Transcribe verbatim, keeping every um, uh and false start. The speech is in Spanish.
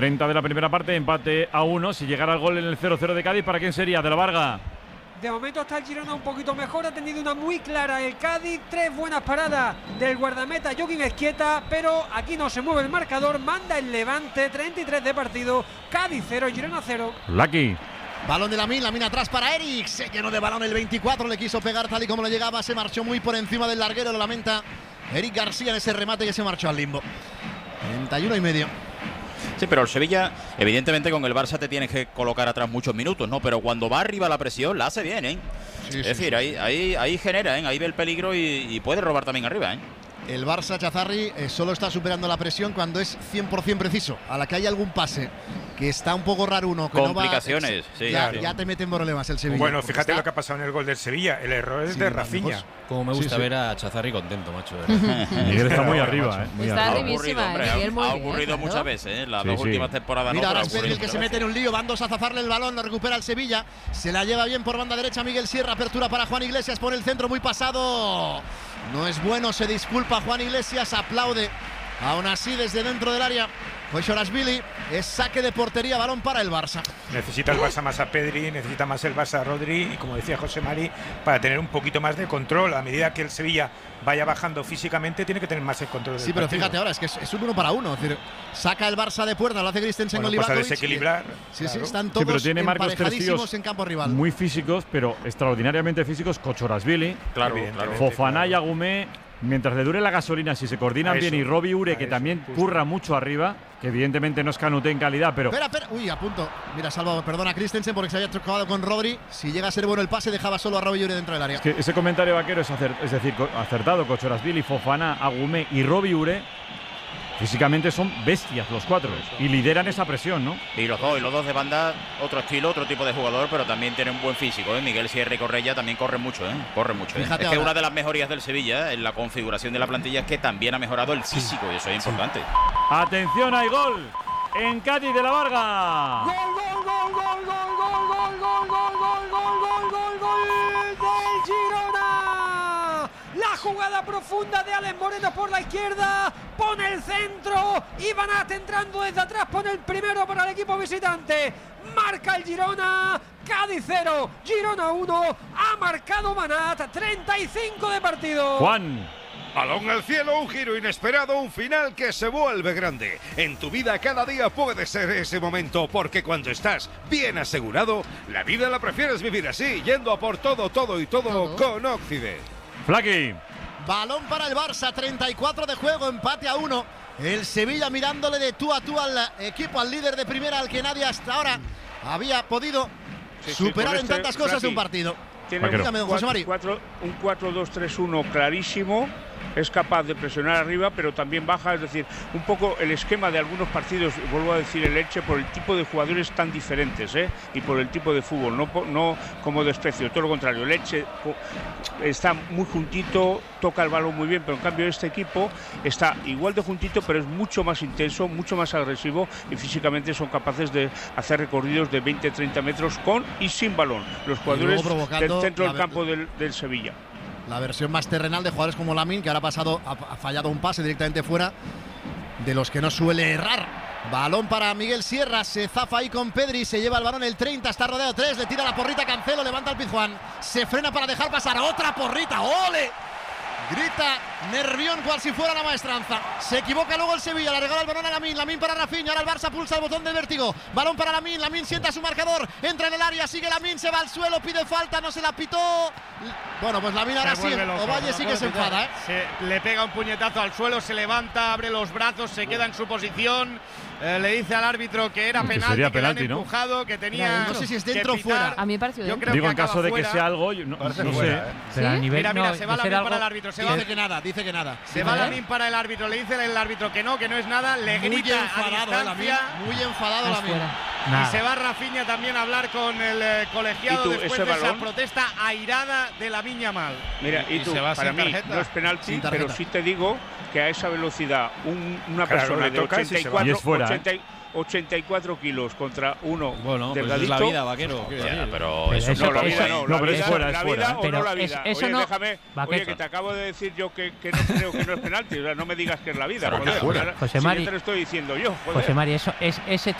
treinta de la primera parte, empate a uno. Si llegara el gol en el cero cero de Cádiz, ¿para quién sería? De la Varga. De momento está el Girona un poquito mejor, ha tenido una muy clara el Cádiz, tres buenas paradas del guardameta Joaquín Esquieta, pero aquí no se mueve el marcador, manda el Levante, treinta y tres de partido, Cádiz cero, Girona cero. Lucky. Balón de Lamine, Lamine atrás para Eric, se llenó de balón el veinticuatro, le quiso pegar tal y como le llegaba, se marchó muy por encima del larguero, lo lamenta Eric García en ese remate que se marchó al limbo. treinta y uno y medio. Sí, pero el Sevilla, evidentemente con el Barça te tienes que colocar atrás muchos minutos, ¿no? Pero cuando va arriba la presión, la hace bien, ¿eh? Sí, es sí, decir, sí. Ahí, ahí, ahí genera, ¿eh? Ahí ve el peligro y, y puede robar también arriba, ¿eh? El Barça, Chazarri, eh, solo está superando la presión cuando es cien por cien preciso. A la que hay algún pase que está un poco raro uno. Que Complicaciones, no va, sí. Ya, sí. ya te meten problemas el Sevilla. Bueno, fíjate está... lo que ha pasado en el gol del Sevilla. El error es sí, de Rafinha. Como me gusta sí, sí. ver a Chazarri contento, macho. Miguel está muy arriba, ¿eh? Muy está arriba. Ha ocurrido, hombre, Miguel, muy ha bien, ocurrido ¿no? muchas veces, ¿eh? Las sí, dos sí. últimas temporadas. Mira, no, ahora es el que se mete en un lío, van dos a zafarle el balón, lo recupera el Sevilla, se la lleva bien por banda derecha Miguel Sierra, apertura para Juan Iglesias, pone el centro muy pasado, no es bueno, se disculpa Juan Iglesias, aplaude, aún así desde dentro del área, pues Sorashvili, es saque de portería, balón para el Barça. Necesita el Barça más a Pedri, necesita más el Barça a Rodri y como decía José Mari, para tener un poquito más de control, a medida que el Sevilla vaya bajando físicamente, tiene que tener más el control del Sí, pero partido. fíjate ahora, es que es, es un uno para uno, es decir, saca el Barça de puerta, lo hace Christensen Bueno, con pues a Livakovic. desequilibrar. Sí, claro. sí, están Sí, todos pero tiene varios emparejadísimos tres en campo rival. muy físicos, pero extraordinariamente físicos. Kochorashvili, Claro, Evidentemente, claro. Fofana y claro. Agumé. Mientras le dure la gasolina, si se coordinan A bien, eso, y Robbie Ure, a que eso, también justo. curra mucho arriba, que evidentemente no es Canute en calidad, pero Espera, espera. Uy, a punto. Mira, salva, perdona a Christensen porque se había chocado con Rodri. Si llega a ser bueno el pase, dejaba solo a Robbie Ure dentro del área. es que ese comentario vaquero es, acer- es decir, co- acertado. Kochorashvili, Fofana, Agumé y Robbie Ure físicamente son bestias los cuatro y lideran esa presión, ¿no? Y los dos, y los dos de banda, otro estilo, otro tipo de jugador, pero también tienen un buen físico, ¿eh? Miguel Sierra y Correia también corren mucho, ¿eh? Corren mucho, ¿eh? Es Fíjate que ahora. una de las mejorías del Sevilla, ¿eh? En la configuración de la plantilla, es que también ha mejorado el físico, y eso es importante. Atención, hay gol en Cádiz de la Varga. Gol, gol, gol, gol, gol, gol, gol, gol, gol, gol, gol, gol, gol, gol del Girona. La jugada profunda de Alex Moreno por la izquierda, pone el centro, Ibanat entrando desde atrás, pone el primero para el equipo visitante, marca el Girona, Cádiz cero, Girona uno, ha marcado Banat, treinta y cinco de partido. Juan. Balón al cielo, un giro inesperado, un final que se vuelve grande. En tu vida cada día puede ser ese momento, porque cuando estás bien asegurado, la vida la prefieres vivir así, yendo a por todo, todo y todo, ¿todo? Con Occident. Flaky. Balón para el Barça, treinta y cuatro de juego, empate a uno. El Sevilla mirándole de tú a tú al equipo, al líder de primera, al que nadie hasta ahora había podido sí, superar sí, en este, tantas cosas Flaky, de un partido. Tiene un, Dígame, don José Mari. cuatro, un cuatro dos tres uno clarísimo. Es capaz de presionar arriba, pero también baja, es decir, un poco el esquema de algunos partidos, vuelvo a decir el Elche, por el tipo de jugadores tan diferentes, ¿eh? Y por el tipo de fútbol, no, no como desprecio, todo lo contrario, el Elche está muy juntito, toca el balón muy bien, pero en cambio este equipo está igual de juntito, pero es mucho más intenso, mucho más agresivo y físicamente son capaces de hacer recorridos de veinte a treinta metros con y sin balón, los jugadores del centro del campo del, del Sevilla. La versión más terrenal de jugadores como Lamine, que ahora ha pasado, ha, ha fallado un pase directamente fuera, de los que no suele errar. Balón para Miguel Sierra, se zafa ahí con Pedri, se lleva el balón el treinta, está rodeado tres, le tira la porrita Cancelo, levanta el Pizjuán, se frena para dejar pasar otra porrita, ¡ole! Grita Nervión cual si fuera la maestranza. Se equivoca luego el Sevilla, le regala el balón a Lamine, Lamine para Rafinha, ahora el Barça pulsa el botón del vértigo. Balón para Lamine, Lamine sienta su marcador, entra en el área, sigue Lamine, se va al suelo, pide falta, no se la pitó. Bueno, pues Lamine ahora sí, Ovalle sí que se enfada, ¿eh? Se le pega un puñetazo al suelo, se levanta, abre los brazos, se queda en su posición. Eh, le dice al árbitro que era penalti, sería que penalti, le han empujado, ¿no? que tenía. No sé si es dentro o fuera. A mí me pareció Yo dentro. creo Digo, que en caso acaba de fuera. que sea algo, yo no, no sé. fuera, ¿eh? ¿Sí? A nivel, Mira, mira, no, se va de ser Lamine algo- para el árbitro, se va. Dice que nada, dice que nada. Se va Lamine para el árbitro, le dice el árbitro que no, que no es nada, le Muy grita a enfadado, eh, Lamine, distancia. muy enfadado Es Lamine. fuera. Y Nada. se va Rafinha también a hablar con el eh, colegiado ¿Y tú, después ese de esa balón? protesta airada de Lamine Yamal. Mira, y, Y tú, se va para sin mí tarjeta. no es penalti, Sin tarjeta. pero sí te digo que a esa velocidad un- una Claro, persona le de toca y sí se va. ochenta y cuatro, Y es fuera, ochenta y- ochenta y cuatro kilos contra uno bueno, delgadito. Pues es la vida, vaquero. Ya, pero, pero eso, eso no, la vida eso, no. no, La pero es vida, fuera, es la fuera, vida ¿eh? o Pero no la es- vida. eso Oye, no- déjame, Vaquero. oye, que te acabo de decir yo que, que no creo que no es penalti. O sea, no me digas que es la vida. Claro, joder. fuera. Ahora, José si Mari- yo te lo estoy diciendo yo. Joder. José Mari, eso es ese